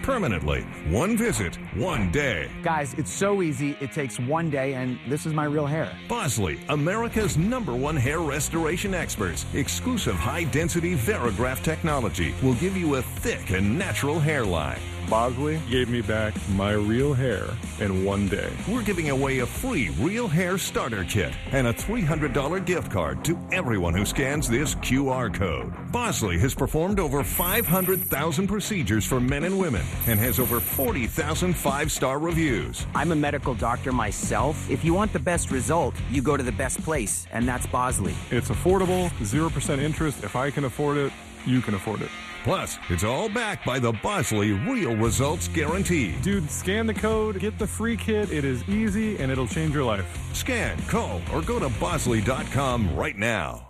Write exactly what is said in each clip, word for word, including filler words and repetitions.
Permanently. One visit, one day. Guys, it's so easy. It takes one day, and this is my real hair. Bosley, America's number one hair restoration experts. Exclusive high-density Verigraph technology will give you a thick and natural hairline. Bosley gave me back my real hair in one day. We're giving away a free Real Hair Starter Kit and a three hundred dollars gift card to everyone who scans this Q R code. Bosley has performed over five hundred thousand procedures for men and women and has over forty thousand five-star reviews. I'm a medical doctor myself. If you want the best result, you go to the best place, and that's Bosley. It's affordable, zero percent interest. If I can afford it, you can afford it. Plus, it's all backed by the Bosley Real Results Guarantee. Dude, scan the code, get the free kit. It is easy, and it'll change your life. Scan, call, or go to bosley dot com right now.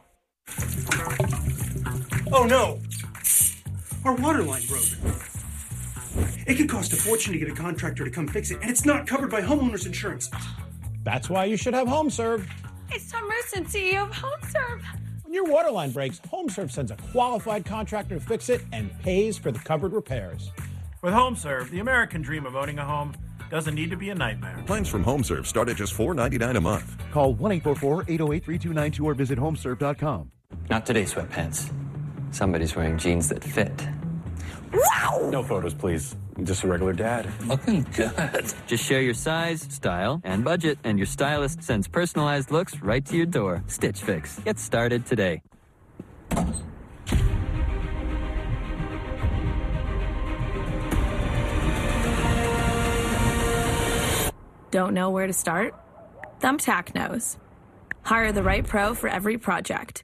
Oh, no. Our water line broke. It could cost a fortune to get a contractor to come fix it, and it's not covered by homeowners insurance. That's why you should have HomeServe. It's Tom Rusin, C E O of HomeServe. When your water line breaks, HomeServe sends a qualified contractor to fix it and pays for the covered repairs. With HomeServe, the American dream of owning a home doesn't need to be a nightmare. Plans from HomeServe start at just four dollars and ninety-nine cents a month. Call one eight four four, eight oh eight, three two nine two or visit homeserve dot com. Not today, sweatpants. Somebody's wearing jeans that fit. Wow! No photos, please. I'm just a regular dad. Looking good. Just share your size, style, and budget, and your stylist sends personalized looks right to your door. Stitch Fix. Get started today. Don't know where to start? Thumbtack knows. Hire the right pro for every project.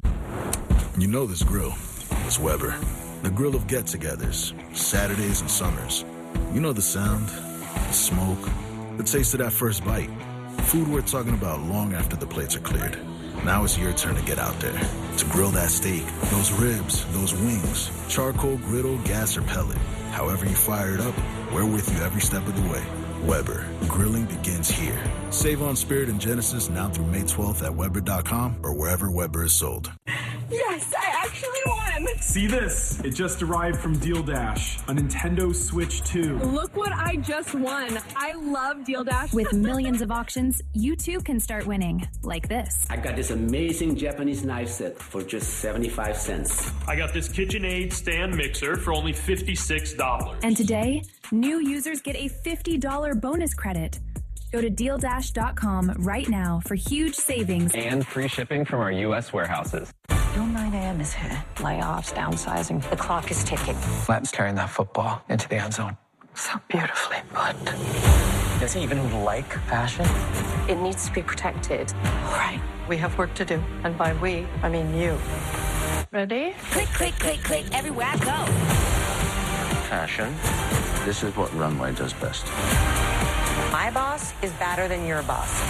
You know this grill. It's Weber. The grill of get-togethers, Saturdays and summers. You know the sound, the smoke, the taste of that first bite. Food we're talking about long after the plates are cleared. Now it's your turn to get out there, to grill that steak, those ribs, those wings, charcoal, griddle, gas, or pellet. However you fire it up, we're with you every step of the way. Weber, grilling begins here. Save on Spirit and Genesis now through May twelfth at Weber dot com or wherever Weber is sold. Yes, I actually won! See this? It just arrived from Deal Dash, a Nintendo Switch two. Look what I just won. I love Deal Dash. With millions of auctions, you too can start winning, like this. I got this amazing Japanese knife set for just seventy-five cents. I got this KitchenAid stand mixer for only fifty-six dollars. And today, new users get a fifty dollars bonus credit. Go to deal dash dot com right now for huge savings. And free shipping from our U S warehouses. Your nine a.m. is here. Layoffs, downsizing. The clock is ticking. Lam's carrying that football into the end zone. So beautifully put. Does he even like fashion? It needs to be protected. All right, we have work to do. And by we, I mean you. Ready? Click, click, click, click, everywhere I go. Fashion. This is what Runway does best. My boss is better than your boss.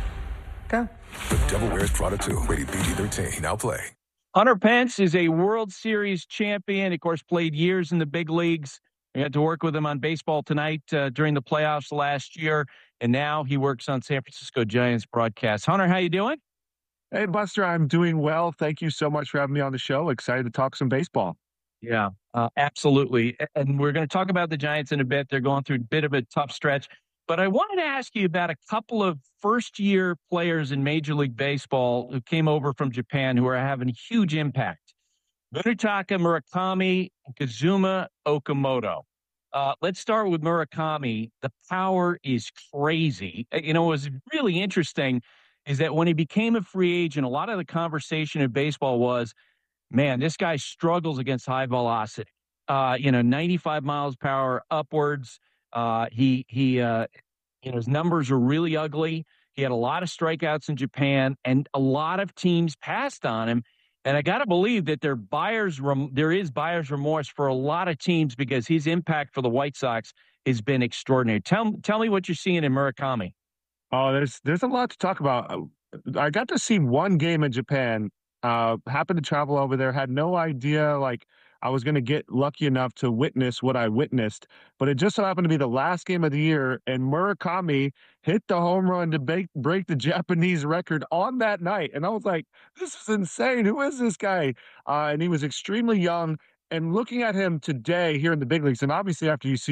Go. The Devil Wears Prada two, rated P G thirteen. Now play. Hunter Pence is a World Series champion. Of course, played years in the big leagues. We had to work with him on baseball tonight uh, during the playoffs last year, and now he works on San Francisco Giants broadcast. Hunter, how you doing? Hey, Buster, I'm doing well. Thank you so much for having me on the show. Excited to talk some baseball. Yeah, uh, absolutely. And we're going to talk about the Giants in a bit. They're going through a bit of a tough stretch. But I wanted to ask you about a couple of first-year players in Major League Baseball who came over from Japan who are having huge impact. Munetaka Murakami and Kazuma Okamoto. Uh, let's start with Murakami. The power is crazy. You know, what was really interesting is that when he became a free agent, a lot of the conversation in baseball was, man, this guy struggles against high velocity. Uh, you know, ninety-five miles per hour upwards. Uh, he, he, uh, you know, his numbers are really ugly. He had a lot of strikeouts in Japan, and a lot of teams passed on him. And I got to believe that there buyers rem- there is buyer's remorse for a lot of teams because his impact for the White Sox has been extraordinary. Tell, tell me what you're seeing in Murakami. Oh, there's there's a lot to talk about. I got to see one game in Japan. Uh, happened to travel over there. Had no idea, like, I was going to get lucky enough to witness what I witnessed, but it just so happened to be the last game of the year, and Murakami hit the home run to break, break the Japanese record on that night. And I was like, this is insane. Who is this guy? Uh, and he was extremely young, and looking at him today here in the big leagues, and obviously after you see